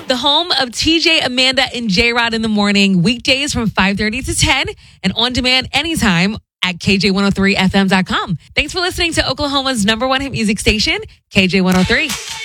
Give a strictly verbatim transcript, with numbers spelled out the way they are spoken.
the home of T J, Amanda, and J-Rod in the morning, weekdays from five thirty to ten, and on demand anytime at K J one oh three F M dot com. Thanks for listening to Oklahoma's number one hit music station, K J one oh three.